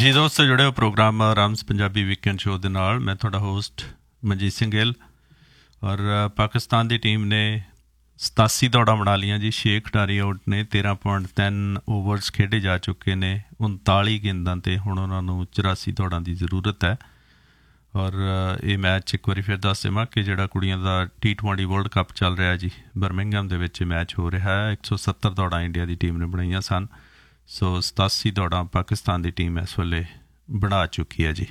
ਜੀ ਦੋਸਤੋ, ਜੁੜੇ ਹੋ ਪ੍ਰੋਗਰਾਮ ਰਾਮਸ ਪੰਜਾਬੀ ਵੀਕਐਂਡ ਸ਼ੋਅ ਦੇ ਨਾਲ। ਮੈਂ ਤੁਹਾਡਾ ਹੋਸਟ ਮਨਜੀਤ ਸਿੰਘ ਗਿੱਲ। ਔਰ ਪਾਕਿਸਤਾਨ ਦੀ ਟੀਮ ਨੇ 87 ਦੌੜਾਂ ਬਣਾ ਲਈਆਂ ਜੀ। 6 ਖਿਡਾਰੀ ਆਊਟ ਨੇ। 13.3 ਓਵਰਸ ਖੇਡੇ ਜਾ ਚੁੱਕੇ ਨੇ 39 ਗੇਂਦਾਂ 'ਤੇ। ਹੁਣ ਉਹਨਾਂ ਨੂੰ 84 ਦੌੜਾਂ ਦੀ ਜ਼ਰੂਰਤ ਹੈ। ਔਰ ਇਹ ਮੈਚ ਇੱਕ ਵਾਰੀ ਫਿਰ ਦੱਸ ਦੇਵਾਂ ਕਿ ਜਿਹੜਾ ਕੁੜੀਆਂ ਦਾ T20 ਵਰਲਡ ਕੱਪ ਚੱਲ ਰਿਹਾ ਜੀ, ਬਰਮਿੰਘਮ ਦੇ ਵਿੱਚ ਮੈਚ ਹੋ ਰਿਹਾ ਹੈ। 170 ਦੌੜਾਂ ਇੰਡੀਆ ਦੀ ਟੀਮ ਨੇ ਬਣਾਈਆਂ ਸਨ। ਸੋ 87 ਦੌੜਾਂ ਪਾਕਿਸਤਾਨ ਦੀ ਟੀਮ ਇਸ ਵੇਲੇ ਬਣਾ ਚੁੱਕੀ ਹੈ ਜੀ।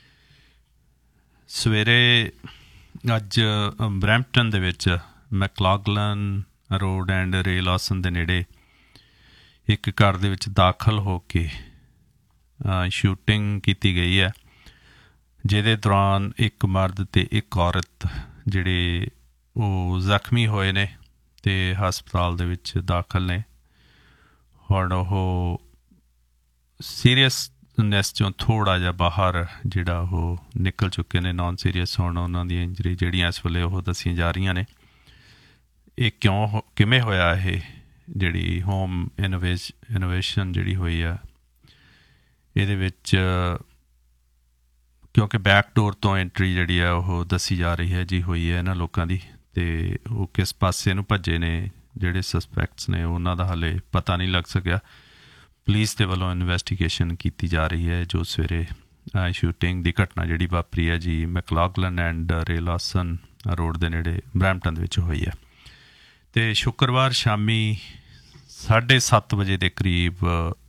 ਸਵੇਰੇ ਅੱਜ ਬਰੈਂਪਟਨ ਦੇ ਵਿੱਚ ਮੈਕਲਾਗਲਨ ਰੋਡ ਐਂਡ ਰੇ ਲਾਸਨ ਦੇ ਨੇੜੇ ਇੱਕ ਘਰ ਦੇ ਵਿੱਚ ਦਾਖਲ ਹੋ ਕੇ ਸ਼ੂਟਿੰਗ ਕੀਤੀ ਗਈ ਹੈ, ਜਿਹਦੇ ਦੌਰਾਨ ਇੱਕ ਮਰਦ ਅਤੇ ਇੱਕ ਔਰਤ ਜਿਹੜੇ ਉਹ ਜ਼ਖਮੀ ਹੋਏ ਨੇ ਅਤੇ ਹਸਪਤਾਲ ਦੇ ਵਿੱਚ ਦਾਖਲ ਨੇ। ਹੁਣ ਉਹ ਸੀਰੀਅਸਨੈਸ 'ਚੋਂ ਥੋੜ੍ਹਾ ਜਿਹਾ ਬਾਹਰ ਜਿਹੜਾ ਉਹ ਨਿਕਲ ਚੁੱਕੇ ਨੇ। ਨਾਨ ਸੀਰੀਅਸ ਹੁਣ ਉਹਨਾਂ ਦੀਆਂ ਇੰਜਰੀ ਜਿਹੜੀਆਂ ਇਸ ਵੇਲੇ ਉਹ ਦੱਸੀਆਂ ਜਾ ਰਹੀਆਂ ਨੇ। ਇਹ ਕਿਵੇਂ ਹੋਇਆ? ਇਹ ਜਿਹੜੀ ਹੋਮ ਇਨੋਵੇਸ਼ਨ ਜਿਹੜੀ ਹੋਈ ਆ ਇਹਦੇ ਵਿੱਚ, ਕਿਉਂਕਿ ਬੈਕਡੋਰ ਤੋਂ ਐਂਟਰੀ ਜਿਹੜੀ ਆ ਉਹ ਦੱਸੀ ਜਾ ਰਹੀ ਹੈ ਜੀ ਹੋਈ ਹੈ ਇਹਨਾਂ ਲੋਕਾਂ ਦੀ, ਅਤੇ ਉਹ ਕਿਸ ਪਾਸੇ ਨੂੰ ਭੱਜੇ ਨੇ ਜਿਹੜੇ ਸਸਪੈਕਟਸ ਨੇ ਉਹਨਾਂ ਦਾ ਹਾਲੇ ਪਤਾ ਨਹੀਂ ਲੱਗ ਸਕਿਆ। ਪੁਲਿਸ ਦੇ ਵੱਲੋਂ ਇਨਵੈਸਟੀਗੇਸ਼ਨ ਕੀਤੀ ਜਾ ਰਹੀ ਹੈ। ਜੋ ਸਵੇਰੇ ਸ਼ੂਟਿੰਗ ਦੀ ਘਟਨਾ ਜਿਹੜੀ ਵਾਪਰੀ ਹੈ ਜੀ ਮੈਕਲਾਗਲਨ ਐਂਡ ਰੇ ਲਾਸਨ ਰੋਡ ਦੇ ਨੇੜੇ ਬਰੈਂਪਟਨ ਦੇ ਵਿੱਚ ਹੋਈ ਹੈ। ਅਤੇ ਸ਼ੁੱਕਰਵਾਰ ਸ਼ਾਮੀ 7:30 ਵਜੇ ਦੇ ਕਰੀਬ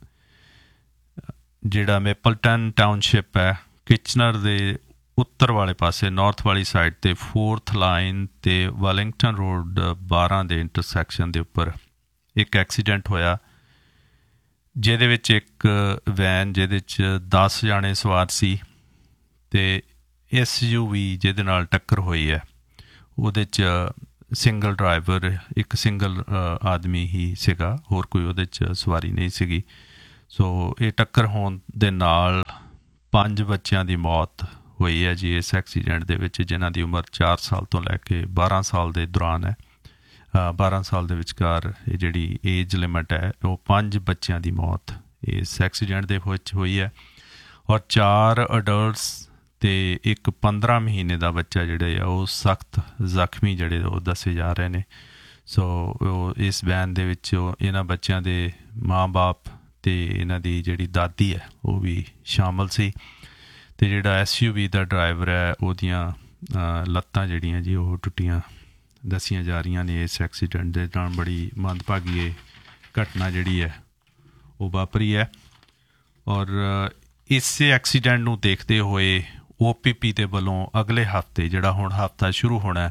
ਜਿਹੜਾ ਮੇਪਲਟਨ ਟਾਊਨਸ਼ਿਪ ਹੈ, ਕਿਚਨਰ ਦੇ ਉੱਤਰ ਵਾਲੇ ਪਾਸੇ ਨਾਰਥ ਵਾਲੀ ਸਾਈਡ 'ਤੇ 4th ਲਾਈਨ ਅਤੇ ਵੈਲਿੰਗਟਨ ਰੋਡ 12 ਦੇ ਇੰਟਰਸੈਕਸ਼ਨ ਦੇ ਉੱਪਰ ਇੱਕ ਐਕਸੀਡੈਂਟ ਹੋਇਆ, ਜਿਹਦੇ ਵਿੱਚ ਇੱਕ ਵੈਨ ਜਿਹਦੇ 'ਚ 10 ਜਾਣੇ ਸਵਾਰ ਸੀ ਅਤੇ SUV ਜਿਹਦੇ ਨਾਲ ਟੱਕਰ ਹੋਈ ਹੈ ਉਹਦੇ 'ਚ ਸਿੰਗਲ ਡਰਾਈਵਰ, ਇੱਕ ਸਿੰਗਲ ਆਦਮੀ ਹੀ ਸੀਗਾ, ਹੋਰ ਕੋਈ ਉਹਦੇ 'ਚ ਸਵਾਰੀ ਨਹੀਂ ਸੀਗੀ। ਸੋ ਇਹ ਟੱਕਰ ਹੋਣ ਦੇ ਨਾਲ 5 ਬੱਚਿਆਂ ਦੀ ਮੌਤ ਹੋਈ ਹੈ ਜੀ ਇਸ ਐਕਸੀਡੈਂਟ ਦੇ ਵਿੱਚ, ਜਿਨ੍ਹਾਂ ਦੀ ਉਮਰ 4 ਸਾਲ ਤੋਂ ਲੈ ਕੇ 12 ਸਾਲ ਦੇ ਦੌਰਾਨ ਹੈ। 12 ਸਾਲ ਦੇ ਵਿਚਕਾਰ ਇਹ ਜਿਹੜੀ ਏਜ ਲਿਮਿਟ ਹੈ, ਉਹ 5 ਬੱਚਿਆਂ ਦੀ ਮੌਤ ਇਸ ਐਕਸੀਡੈਂਟ ਦੇ ਵਿੱਚ ਹੋਈ ਹੈ। ਔਰ 4 ਅਡਲਟਸ ਅਤੇ ਇੱਕ 15 ਮਹੀਨੇ ਦਾ ਬੱਚਾ ਜਿਹੜੇ ਆ ਉਹ ਸਖਤ ਜ਼ਖਮੀ ਜਿਹੜੇ ਉਹ ਦੱਸੇ ਜਾ ਰਹੇ ਨੇ। ਸੋ ਉਹ ਇਸ ਵੈਨ ਦੇ ਵਿੱਚ ਇਹਨਾਂ ਬੱਚਿਆਂ ਦੇ ਮਾਂ ਬਾਪ ਅਤੇ ਇਹਨਾਂ ਦੀ ਜਿਹੜੀ ਦਾਦੀ ਹੈ ਉਹ ਵੀ ਸ਼ਾਮਲ ਸੀ। ਅਤੇ ਜਿਹੜਾ SUV ਦਾ ਡਰਾਈਵਰ ਹੈ ਉਹਦੀਆਂ ਲੱਤਾਂ ਜਿਹੜੀਆਂ ਜੀ ਉਹ ਟੁੱਟੀਆਂ ਦੱਸੀਆਂ ਜਾ ਰਹੀਆਂ ਨੇ। ਇਸ ਐਕਸੀਡੈਂਟ ਦੇ ਨਾਲ ਬੜੀ ਮੰਦਭਾਗੀ ਇਹ ਘਟਨਾ ਜਿਹੜੀ ਹੈ ਉਹ ਵਾਪਰੀ ਹੈ। ਔਰ ਇਸੇ ਐਕਸੀਡੈਂਟ ਨੂੰ ਦੇਖਦੇ ਹੋਏ OPP ਦੇ ਵੱਲੋਂ ਅਗਲੇ ਹਫ਼ਤੇ, ਜਿਹੜਾ ਹੁਣ ਹਫ਼ਤਾ ਸ਼ੁਰੂ ਹੋਣਾ,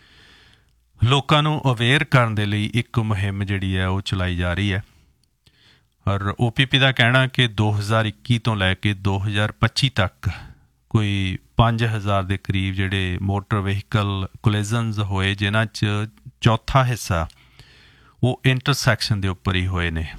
ਲੋਕਾਂ ਨੂੰ ਅਵੇਅਰ ਕਰਨ ਦੇ ਲਈ ਇੱਕ ਮੁਹਿੰਮ ਜਿਹੜੀ ਹੈ ਉਹ ਚਲਾਈ ਜਾ ਰਹੀ ਹੈ। ਔਰ OPP ਦਾ ਕਹਿਣਾ ਕਿ 2021 ਤੋਂ ਲੈ ਕੇ 2025 ਤੱਕ ਕੋਈ 5000 ਦੇ ਕਰੀਬ ਜਿਹੜੇ ਮੋਟਰ ਵਹੀਕਲ ਕੋਲਿਜ਼ਨਸ ਹੋਏ, ਜਿਨ੍ਹਾਂ 'ਚ ਚੌਥਾ ਹਿੱਸਾ ਉਹ ਇੰਟਰਸੈਕਸ਼ਨ ਦੇ ਉੱਪਰ ਹੀ ਹੋਏ ਨੇ।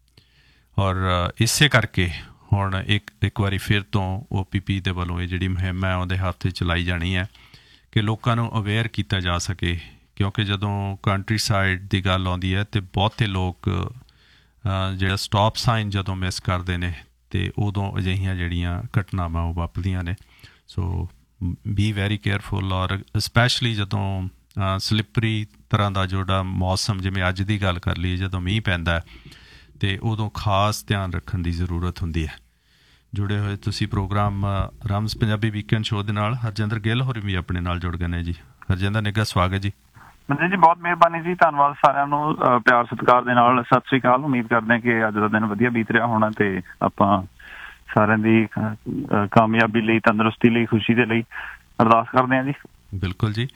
ਔਰ ਇਸੇ ਕਰਕੇ ਹੁਣ ਇੱਕ ਵਾਰੀ ਫਿਰ ਤੋਂ OPP ਦੇ ਵੱਲੋਂ ਇਹ ਜਿਹੜੀ ਮੁਹਿੰਮ ਹੈ ਉਹਦੇ ਹਫ਼ਤੇ ਚਲਾਈ ਜਾਣੀ ਹੈ ਕਿ ਲੋਕਾਂ ਨੂੰ ਅਵੇਅਰ ਕੀਤਾ ਜਾ ਸਕੇ। ਕਿਉਂਕਿ ਜਦੋਂ ਕੰਟਰੀ ਸਾਈਡ ਦੀ ਗੱਲ ਆਉਂਦੀ ਹੈ ਅਤੇ ਬਹੁਤੇ ਲੋਕ ਜਿਹੜਾ ਸਟਾਪ ਸਾਈਨ ਜਦੋਂ ਮਿਸ ਕਰਦੇ ਨੇ ਅਤੇ ਉਦੋਂ ਅਜਿਹੀਆਂ ਜਿਹੜੀਆਂ ਘਟਨਾਵਾਂ ਉਹ ਵਾਪਰਦੀਆਂ ਨੇ। ਸੋ ਬੀ ਵੈਰੀ ਕੇਅਰਫੁੱਲ। ਔਰ ਸਪੈਸ਼ਲੀ ਜਦੋਂ ਸਲਿੱਪਰੀ ਤਰ੍ਹਾਂ ਦਾ ਜਿਹੜਾ ਮੌਸਮ, ਜਿਵੇਂ ਅੱਜ ਦੀ ਗੱਲ ਕਰ ਲਈਏ, ਜਦੋਂ ਮੀਂਹ ਪੈਂਦਾ ਅਤੇ ਉਦੋਂ ਖਾਸ ਧਿਆਨ ਰੱਖਣ ਦੀ ਜ਼ਰੂਰਤ ਹੁੰਦੀ ਹੈ। ਜੁੜੇ ਹੋਏ ਤੁਸੀਂ ਪ੍ਰੋਗਰਾਮ ਰਾਮਸ ਪੰਜਾਬੀ ਵੀਕਐਂਡ ਸ਼ੋਅ ਦੇ ਨਾਲ। ਹਰਜਿੰਦਰ ਗਿੱਲ ਹੋਰੀ ਵੀ ਆਪਣੇ ਨਾਲ ਜੁੜ ਗਏ ਨੇ ਜੀ। ਹਰਜਿੰਦਰ ਨਿੱਘਾ ਸਵਾਗਤ ਜੀ। ਮਨਜੀਤ ਜੀ ਬਹੁਤ ਮਿਹਰਬਾਨੀ ਜੀ, ਧੰਨਵਾਦ ਸਾਰਿਆਂ ਨੂੰ ਪਿਆਰ ਸਤਿਕਾਰ ਦੇ ਨਾਲ ਸਤਿ ਸ੍ਰੀ ਅਕਾਲ। ਉਮੀਦ ਕਰਦੇ ਹਾਂ ਕਿ ਅੱਜ ਦਾ ਦਿਨ ਵਧੀਆ ਬੀਤ ਰਿਹਾ ਹੋਣਾ ਅਤੇ ਆਪਾਂ ਸਾਰਿਆਂ ਦੀ ਕਾਮਯਾਬੀ ਲਈ, ਤੰਦਰੁਸਤੀ ਲਈ, ਖੁਸ਼ੀ ਦੇ ਲਈ ਅਰਦਾਸ ਕਰਦੇ ਹਾਂ ਜੀ। ਬਿਲਕੁਲ ਜੀ।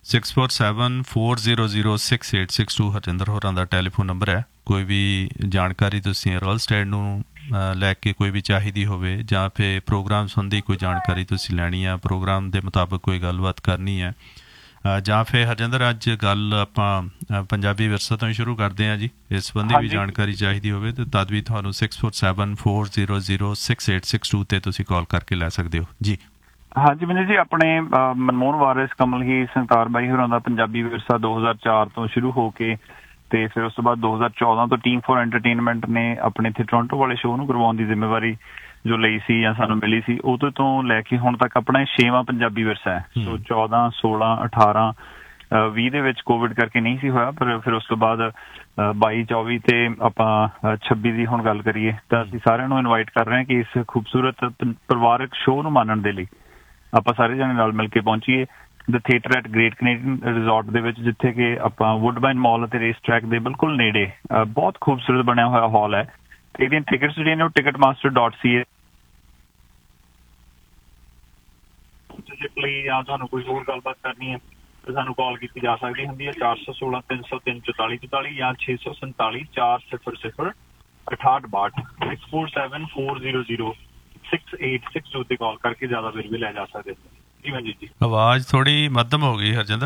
6474006862 ਹਰਜਿੰਦਰ ਹੋਰਾਂ ਦਾ ਟੈਲੀਫੋਨ ਨੰਬਰ ਹੈ। ਕੋਈ ਵੀ ਜਾਣਕਾਰੀ ਤੁਸੀਂ ਰੋਇਲ ਸਟੇਟ ਨੂੰ ਲੈ ਕੇ ਕੋਈ ਵੀ ਚਾਹੀਦੀ ਹੋਵੇ, ਜਾਂ ਫਿਰ ਪ੍ਰੋਗਰਾਮ ਸੰਬੰਧੀ ਕੋਈ ਜਾਣਕਾਰੀ ਤੁਸੀਂ ਲੈਣੀ ਆ, ਪ੍ਰੋਗਰਾਮ ਦੇ ਮੁਤਾਬਕ ਕੋਈ ਗੱਲਬਾਤ ਕਰਨੀ ਹੈ, ਜਾਂ ਫਿਰ ਹਰਜਿੰਦਰ ਅੱਜ ਗੱਲ ਆਪਾਂ ਪੰਜਾਬੀ ਵਿਰਸਾ ਤੋਂ ਹੀ ਸ਼ੁਰੂ ਕਰਦੇ ਹਾਂ ਜੀ, ਇਸ ਸੰਬੰਧੀ ਵੀ ਜਾਣਕਾਰੀ ਚਾਹੀਦੀ ਹੋਵੇ ਤਾਂ ਤਦ ਵੀ ਤੁਹਾਨੂੰ 6474006862 'ਤੇ ਤੁਸੀਂ ਕਾਲ ਕਰਕੇ ਲੈ ਸਕਦੇ ਹੋ ਜੀ। ਹਾਂਜੀ ਮਨਜੀਤ ਜੀ, ਆਪਣੇ ਮਨਮੋਹਨ ਵਾਰਿਸ, ਕਮਲ ਹੀ ਸੰਤਾਰ ਬਾਈ ਹੋਰਾਂ ਦਾ ਪੰਜਾਬੀ ਵਿਰਸਾ 2004 ਤੋਂ ਸ਼ੁਰੂ ਹੋ ਕੇ ਤੇ ਫਿਰ ਉਸ ਤੋਂ ਬਾਅਦ 2014 ਤੋਂ ਟੀਮ ਫॉर ਐਂਟਰਟੇਨਮੈਂਟ ਨੇ ਆਪਣੇ ਇੱਥੇ ਟੋਰਾਂਟੋ ਵਾਲੇ ਸ਼ੋਅ ਨੂੰ ਕਰਵਾਉਣ ਦੀ ਜ਼ਿੰਮੇਵਾਰੀ ਜੋ ਲਈ ਸੀ ਜਾਂ ਸਾਨੂੰ ਮਿਲੀ ਸੀ, ਉਦੋਂ ਤੋਂ ਲੈ ਕੇ ਹੁਣ ਤੱਕ ਆਪਣਾ ਇਹ 6ਵਾਂ ਪੰਜਾਬੀ ਵਿਰਸਾ ਹੈ। ਸੋ 14, 16, 18, 20 ਦੇ ਵਿੱਚ ਕੋਵਿਡ ਕਰਕੇ ਨਹੀਂ ਸੀ ਹੋਇਆ, ਪਰ ਫਿਰ ਉਸ ਤੋਂ ਬਾਅਦ 22, 24 ਤੇ ਆਪਾਂ 26 ਦੀ ਹੁਣ ਗੱਲ ਕਰੀਏ ਤਾਂ ਅਸੀਂ ਸਾਰਿਆਂ ਨੂੰ ਇਨਵਾਈਟ ਕਰ ਰਹੇ ਹਾਂ ਕਿ ਇਸ ਖੂਬਸੂਰਤ ਪਰਿਵਾਰਕ ਸ਼ੋਅ ਨੂੰ ਮਾਣਨ ਦੇ ਲਈ ਆਪਾਂ ਸਾਰੇ ਜਣੇ ਨਾਲ ਮਿਲ ਕੇ ਪਹੁੰਚੀਏ ਦ theatre at great Canadian resort ਦੇ ਵਿੱਚ, ਜਿੱਥੇ ਕਿ ਆਪਾਂ ਵੁੱਡਬਾਈਨ ਮਾਲ ਅਤੇ ਰੇਸ ਟਰੈਕ ਦੇ ਬਿਲਕੁਲ ਨੇੜੇ ਬਹੁਤ ਖੂਬਸੂਰਤ ਬਣਿਆ ਹੋਇਆ ਹਾਲ ਹੈ। ਤੇ ਇਹਦੀਆਂ ਟਿਕਟਸ ਜਿਹੜੀਆਂ ਨੇ ਉਹ ticketmaster.ca ਲਈ ਜਾਂ ਤੁਹਾਨੂੰ ਕੋਈ ਹੋਰ ਗੱਲਬਾਤ ਕਰਨੀ ਹੈ ਤਾਂ ਸਾਨੂੰ ਕਾਲ ਕੀਤੀ ਜਾ ਸਕਦੀ ਹੁੰਦੀ ਹੈ 416 303 44 44 ਜਾਂ 647 400 6862 647 400 6862 ਤੇ ਕਾਲ ਕਰਕੇ ਜ਼ਿਆਦਾ ਬਿਲ ਵੀ ਲੈ ਜਾ ਸਕਦੇ ਹੋ। ਜੀ ਮਨਜੀਤ ਜੀ, ਆਵਾਜ਼ ਥੋੜੀ ਮੱਧਮ ਹੋ ਗਈ ਹਰਜਿੰਦਰ।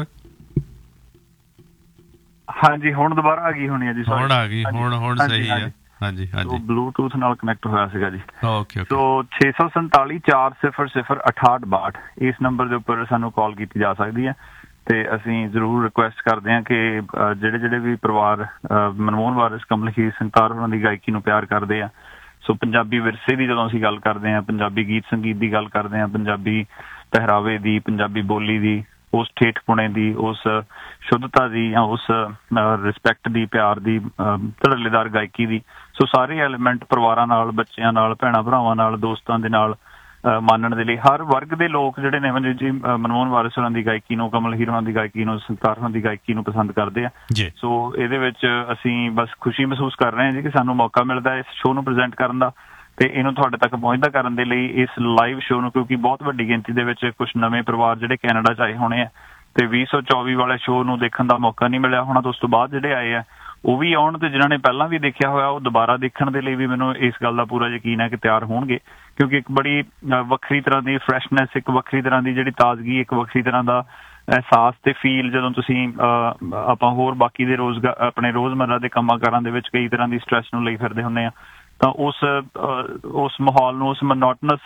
ਹਾਂਜੀ ਹੁਣ ਦੁਬਾਰਾ ਆ ਗਈ ਹੋਣੀ ਹੈ ਜੀ। ਹੁਣ ਆ ਗਈ, ਹੁਣ ਸਹੀ ਹੈ। ਹਾਂਜੀ ਹਾਂਜੀ, ਬਲੂਟੂਥ ਨਾਲ ਕਨੈਕਟ ਹੋਇਆ ਸੀਗਾ ਜੀ। ਓਕੇ ਸੋ 647 400 6862 ਇਸ ਨੰਬਰ ਦੇ ਉੱਪਰ ਸਾਨੂੰ ਕਾਲ ਕੀਤੀ ਜਾ ਸਕਦੀ ਹੈ। ਤੇ ਅਸੀਂ ਜ਼ਰੂਰ ਰਿਕੁਐਸਟ ਕਰਦੇ ਹਾਂ ਕਿ ਜਿਹੜੇ ਵੀ ਪਰਿਵਾਰ ਮਨਮੋਹਨ ਵਾਰਿਸ, ਕਮਲ ਹੀਰ ਸਿੰਘ ਤਾਰ ਉਹਨਾਂ ਦੀ ਗਾਇਕੀ ਨੂੰ ਪਿਆਰ ਕਰਦੇ ਆ, ਸੋ ਪੰਜਾਬੀ ਵਿਰਸੇ ਦੀ ਜਦੋਂ ਅਸੀਂ ਗੱਲ ਕਰਦੇ ਹਾਂ, ਪੰਜਾਬੀ ਗੀਤ ਸੰਗੀਤ ਦੀ ਗੱਲ ਕਰਦੇ ਹਾਂ, ਪੰਜਾਬੀ ਪਹਿਰਾਵੇ ਦੀ, ਪੰਜਾਬੀ ਬੋਲੀ ਦੀ, ਉਸ ਠੇਠਪੁਣੇ ਦੀ, ਉਸ ਸ਼ੁੱਧਤਾ ਦੀ ਜਾਂ ਉਸ ਰਿਸਪੈਕਟ ਦੀ, ਪਿਆਰ ਦੀ, ਧੜੱਲੇਦਾਰ ਗਾਇਕੀ ਦੀ, ਸੋ ਸਾਰੇ ਐਲੀਮੈਂਟ ਪਰਿਵਾਰਾਂ ਨਾਲ, ਬੱਚਿਆਂ ਨਾਲ, ਭੈਣਾਂ ਭਰਾਵਾਂ ਨਾਲ, ਦੋਸਤਾਂ ਦੇ ਨਾਲ ਮਾਨਣ ਦੇ ਲਈ ਹਰ ਵਰਗ ਦੇ ਲੋਕ ਜਿਹੜੇ ਨੇ ਮਨਜੀਤ ਜੀ ਮਨਮੋਹਨ ਵਾਰਿਸ ਹੋਰਾਂ ਦੀ ਗਾਇਕੀ ਨੂੰ, ਕਮਲ ਹੀਰ ਹੋਰਾਂ ਦੀ ਗਾਇਕੀ ਨੂੰ, ਸਰਕਾਰ ਹੋਰਾਂ ਦੀ ਗਾਇਕੀ ਨੂੰ ਪਸੰਦ ਕਰਦੇ ਆ। ਸੋ ਇਹਦੇ ਵਿੱਚ ਅਸੀਂ ਬਸ ਖੁਸ਼ੀ ਮਹਿਸੂਸ ਕਰ ਰਹੇ ਹਾਂ ਜੀ ਕਿ ਸਾਨੂੰ ਮੌਕਾ ਮਿਲਦਾ ਇਸ ਸ਼ੋਅ ਨੂੰ ਪ੍ਰੈਜ਼ੈਂਟ ਕਰਨ ਦਾ ਤੇ ਇਹਨੂੰ ਤੁਹਾਡੇ ਤੱਕ ਪਹੁੰਚਦਾ ਕਰਨ ਦੇ ਲਈ ਇਸ ਲਾਈਵ ਸ਼ੋਅ ਨੂੰ, ਕਿਉਂਕਿ ਬਹੁਤ ਵੱਡੀ ਗਿਣਤੀ ਦੇ ਵਿੱਚ ਕੁਝ ਨਵੇਂ ਪਰਿਵਾਰ ਜਿਹੜੇ ਕੈਨੇਡਾ 'ਚ ਆਏ ਹੋਣੇ ਆ ਤੇ 2024 ਵਾਲੇ ਸ਼ੋਅ ਨੂੰ ਦੇਖਣ ਦਾ ਮੌਕਾ ਨਹੀਂ ਮਿਲਿਆ ਹੋਣਾ, ਤਾਂ ਉਸ ਤੋਂ ਬਾਅਦ ਜਿਹੜੇ ਆਏ ਆ ਉਹ ਵੀ ਆਉਣ ਤੇ ਜਿਨ੍ਹਾਂ ਨੇ ਪਹਿਲਾਂ ਵੀ ਦੇਖਿਆ ਹੋਇਆ ਉਹ ਦੁਬਾਰਾ ਦੇਖਣ ਦੇ ਲਈ ਵੀ ਮੈਨੂੰ ਇਸ ਗੱਲ ਦਾ ਪੂਰਾ ਯਕੀਨ ਹੈ ਕਿ ਤਿਆਰ ਹੋਣਗੇ, ਕਿਉਂਕਿ ਇੱਕ ਬੜੀ ਵੱਖਰੀ ਤਰ੍ਹਾਂ ਦੀ ਫਰੈਸ਼ਨੈਸ, ਇੱਕ ਵੱਖਰੀ ਤਰ੍ਹਾਂ ਦੀ ਜਿਹੜੀ ਤਾਜ਼ਗੀ, ਇੱਕ ਵੱਖਰੀ ਤਰ੍ਹਾਂ ਦਾ ਅਹਿਸਾਸ ਤੇ ਫੀਲ ਜਦੋਂ ਤੁਸੀਂ ਆਪਾਂ ਹੋਰ ਬਾਕੀ ਦੇ ਆਪਣੇ ਰੋਜ਼ਮर्रा ਦੇ ਕੰਮਾਂ ਕਾਰਾਂ ਦੇ ਵਿੱਚ ਕਈ ਤਰ੍ਹਾਂ ਦੀ ਸਟ੍ਰੈਸ ਨੂੰ ਲਈ ਫਿਰਦੇ ਹੁੰਦੇ ਆ ਤਾਂ ਉਸ ਮਾਹੌਲ ਨੂੰ, ਉਸ ਮੋਨੋਟਨਸ